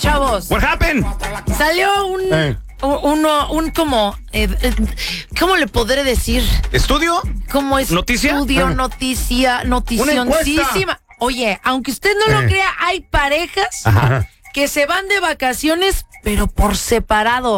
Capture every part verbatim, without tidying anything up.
chavos. What happened? Salió un... Eh. Uno, un como, eh, eh, ¿cómo le podré decir? ¿Estudio? Como es ¿Noticia? estudio, Ah. noticia, noticionísima. Oye, aunque usted no lo Eh. crea, hay parejas Ajá. que se van de vacaciones, pero por separado.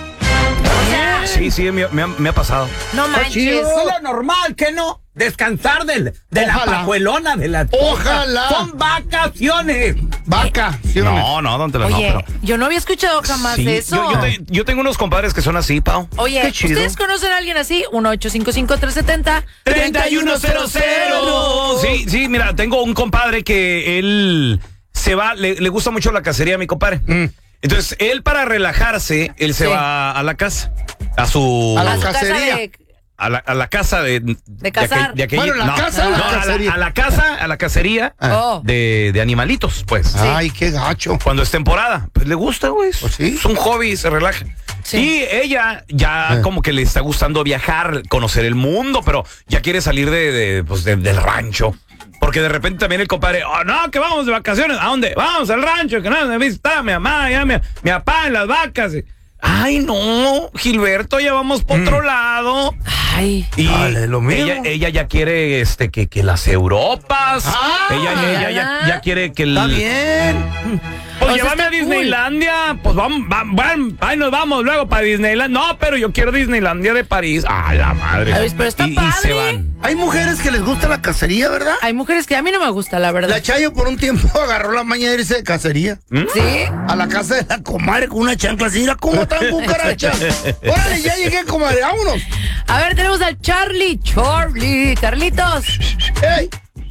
O sea, Sí, sí, me, me ha, me ha pasado. no Está manches. chido. Es lo normal, ¿qué no? Descansar del, de la Ojalá. pajuelona de la esposa. Ojalá. Son vacaciones. Vacaciones. No, no, don Tela, no, Oye, pero... yo no había escuchado jamás Sí, eso. Yo, yo, te- yo tengo unos compadres que son así, Pau. Oye, Qué chido. ¿ustedes conocen a alguien así? uno ocho cinco cinco, tres siete cero, treinta y uno cero cero. Sí, sí, mira, tengo un compadre que él se va, le, le gusta mucho la cacería a mi compadre. Mm. Entonces, él para relajarse, él se Sí. va a la casa, a su... A la A su casa cacería. de... A la, a la casa de... De, cazar. aquel- de aquella- Bueno, ¿la no, casa o la no, a la- cacería? A la casa, a la cacería Oh. de, de animalitos, pues. Ay, qué gacho. Cuando es temporada. Pues le gusta, güey. Pues sí. Es un hobby, se relaja. Sí. Y ella ya Eh. como que le está gustando viajar, conocer el mundo, pero ya quiere salir de, de, pues, de- del rancho. Porque de repente también el compadre, oh, no, que vamos de vacaciones. ¿A dónde? Vamos al rancho, que no me visita a mi mamá, ya mi, mi papá en las vacas. Ay, no, Gilberto, ya vamos por otro lado. Ay, Y Dale, lo mismo. ella, ella ya quiere este que, que las Europas. Ah, ella ella ya, ya quiere que el. Está bien. Pues O sea, llévame está a Disneylandia. Pues vamos, vamos, vamos, ahí nos vamos luego para Disneyland. No, pero yo quiero Disneylandia de París. Ah, la madre. Ay, pero está y, y padre. se van. Hay mujeres que les gusta la cacería, ¿verdad? hay mujeres que a mí no me gusta, la verdad. La Chayo por un tiempo agarró la maña de irse de cacería. ¿Sí? A la casa de la comadre con una chancla así. Mira cómo están cucarachas. Órale, ya llegué, comadre. Vámonos. A ver, tenemos al Charlie. Charlie. Carlitos. Ey.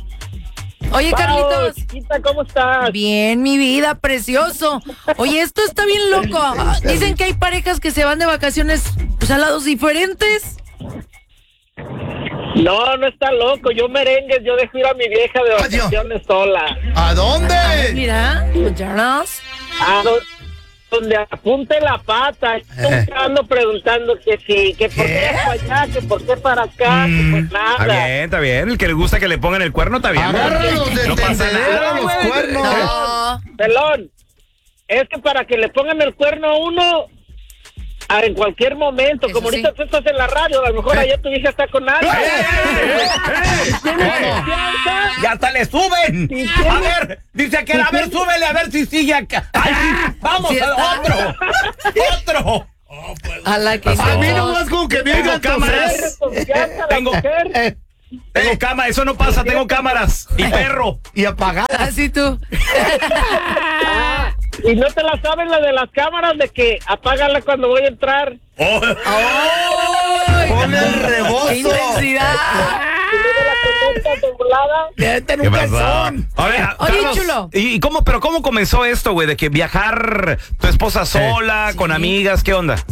Oye, Carlitos. Chiquita, ¿cómo estás? Bien, mi vida, precioso. Oye, esto está bien loco. Dicen que hay parejas que se van de vacaciones pues, a lados diferentes. No, no está loco. Yo merengues, yo dejo ir a mi vieja de Adiós. vacaciones sola. ¿A dónde? Mira, escucharnos. A do- donde apunte la pata. Estoy ando preguntando que sí, que por qué para allá, que por qué para acá, que pues Está nada. bien, está bien. El que le gusta que le pongan el cuerno, está bien. Agárralos de No pasa tendedero nada, a los güey. cuernos. No. Pelón, es que para que le pongan el cuerno a uno a- en cualquier momento, Eso como sí. ahorita tú estás en la radio, a lo mejor allá tu hija está con alguien. ¿Tienes confianza? Y hasta le suben. Sí, sí. A ver, dice que a ver, súbele, a ver si sigue acá. Ay, sí, vamos, Sí a está. otro. Otro. A la que A mí no. nomás con que me Tengo hagan cámaras. toser. ¿Tienes confianza la Tengo- mujer? Eh, Tengo cámara, eso no pasa, tengo cámaras. Y perro. y apagada. Así tú. Ah, y no te la sabes la de las cámaras de que apágala cuando voy a entrar. Oh. Pon el rebozo. ¡Qué intensidad! Y luego la contesta de volada. Vete en ¿Qué un pasó? calzón. A ver, Oye, Carlos, chulo. ¿Y cómo, pero cómo comenzó esto, güey? De que viajar tu esposa sola, con amigas, ¿qué onda?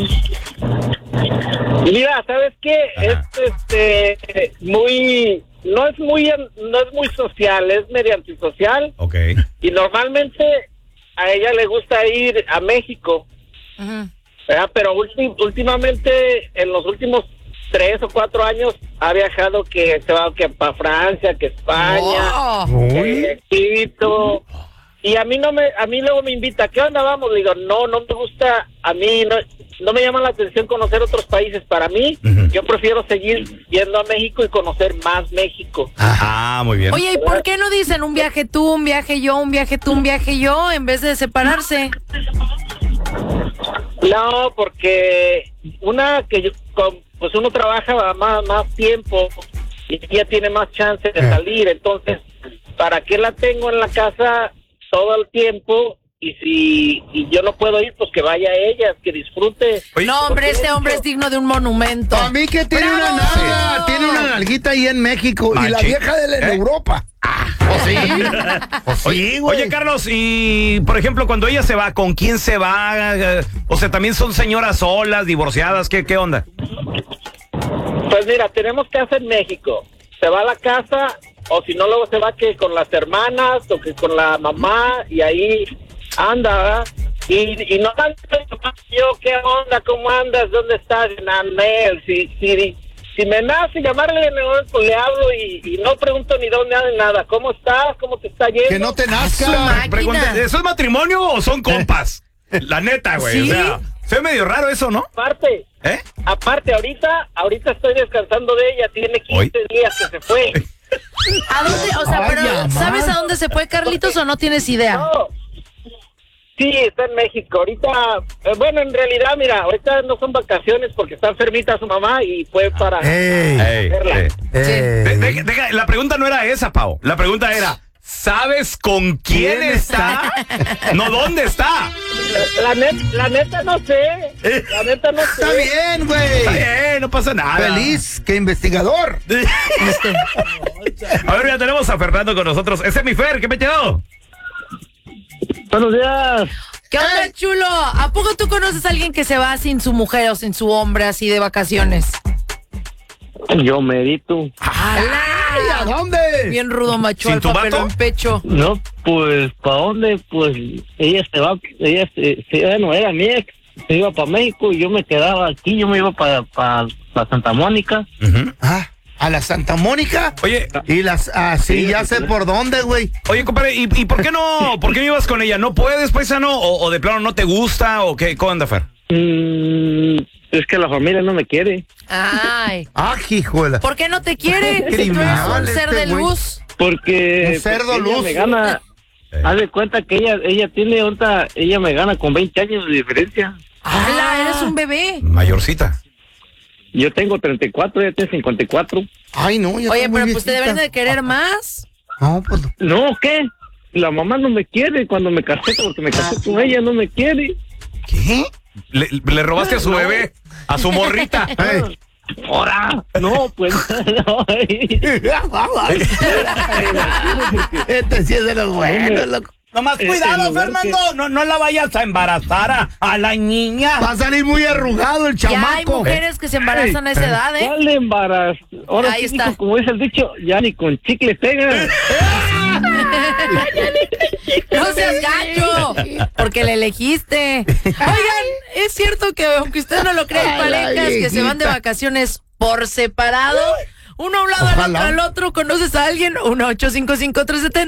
Mira, ¿sabes qué? Ajá. Es este muy no es muy no es muy social, es medio antisocial Ok. y normalmente a ella le gusta ir a México, Ujú. ¿verdad? Pero ulti- últimamente en los últimos tres o cuatro años ha viajado que se va que para Francia, que España, Oh. que Egipto. Y a mí no me, a mí luego me invita, ¿qué onda vamos? Le digo, no, no me gusta, a mí no, no me llama la atención conocer otros países. Para mí, Ujú. yo prefiero seguir yendo a México y conocer más México. Ah, muy bien. Oye, ¿y por qué no dicen un viaje tú, un viaje yo, un viaje tú, un viaje yo, en vez de separarse? No, porque una que yo, con- pues uno trabaja más, más tiempo y ya tiene más chance de salir, entonces, ¿para qué la tengo en la casa todo el tiempo? Y si y yo no puedo ir, pues que vaya ella, que disfrute. Oye, No, hombre, este hombre es digno de un monumento. A mí que tiene ¡Bravo! una nalga, tiene una nalguita ahí en México y la Machi. vieja de él en ¿Eh? Europa. ¿O sí? ¿O sí, güey? Oye, Carlos, y por ejemplo, cuando ella se va, ¿con quién se va? Eh, O sea, también son señoras solas, divorciadas, ¿qué, qué onda? Pues mira, tenemos casa en México. Se va a la casa, o si no, luego se va que con las hermanas, o que con la mamá, y ahí anda, ¿verdad? Y, y no tanto yo, ¿qué onda? ¿Cómo andas? ¿Dónde estás? En Anel, si, si, si me nace llamarle, pues le hablo y, y no pregunto ni dónde anda nada. ¿Cómo estás? ¿Cómo te está yendo? Que no te nazca. máquina. Pregunta, ¿eso es matrimonio o son compas? La neta, güey. ¿Sí? O sea, se ve medio raro eso, ¿no? Aparte, ¿Eh? aparte, ahorita, ahorita estoy descansando de ella. Tiene quince ¿Hoy? días que se fue. ¿A dónde? O sea, Ay, pero mamá. ¿sabes a dónde se fue, Carlitos, o no tienes idea? No. Sí, está en México. Ahorita, eh, bueno, en realidad, mira, ahorita no son vacaciones porque está enfermita su mamá y fue para Ey, Ey, verla. ey. ey. De- de- deja, la pregunta no era esa, Pau. La pregunta era, ¿sabes con quién, ¿Quién está? No, ¿dónde está? La, net- la neta no sé. La neta no sé. Está bien, güey. Está bien, no pasa nada. Feliz que investigador. Este, A ver, ya tenemos a Fernando con nosotros. Ese es mi Fer, ¿qué me quedó? Buenos días. ¿Qué onda, chulo? ¿A poco tú conoces a alguien que se va sin su mujer o sin su hombre así de vacaciones? Yo medito. Ay, ¿a dónde? Bien rudo, macho, ¿Sin al tu papel vato? en pecho. No, pues, ¿para dónde? Pues, ella se va, ella se, se bueno, era mi ex, se iba para México y yo me quedaba aquí, yo me iba para pa, pa Santa Mónica. Ujú. Ah, a la Santa Mónica. Oye, Y las, ah, sí, ya sé por dónde, güey. oye, compadre, ¿y, y por qué no? ¿Por qué no ibas con ella? ¿No puedes, paisano? ¿O, o de plano no te gusta? ¿O qué? ¿Cómo anda, Fer? Mm, es que la familia no me quiere. Ay, Ah, hijuela. ¿por qué no te quiere? Si tú eres Criminal un ser este de güey. luz. Porque, Un cerdo porque ella luz. me gana, haz de cuenta que ella, ella tiene ahorita, ella me gana con veinte años de diferencia. ¡Hala, eres un bebé! Mayorcita. Yo tengo treinta y cuatro, ella tiene cincuenta y cuatro. Ay, no, ya Oye, está muy pero pues te viejita. deberían de querer más. No, pues. No, ¿qué? La mamá no me quiere cuando me casé, porque me casé con ella, no me quiere. ¿Qué? Le, le robaste a su bebé, a su morrita. Ey. ¡Ahora! No, pues no. Este sí es de los buenos, loco. Nomás Eh, cuidado, en lugar Fernando, no, no la vayas a embarazar a, a la niña. Va a salir muy arrugado el Ya hay chamaco. mujeres que se embarazan a esa edad, ¿eh? ¿Cuál embarazo? Ahora Ahí sí, está. dijo, como dice el dicho, ya ni con chicle pega. ¡No seas gacho! Porque le elegiste. Oigan, es cierto que aunque usted no lo cree, hay Ay, la parejas que se van de viejita. vacaciones por separado. Uno a un lado, el Ojalá. otro al otro. ¿Conoces a alguien? uno ocho cinco cinco tres siete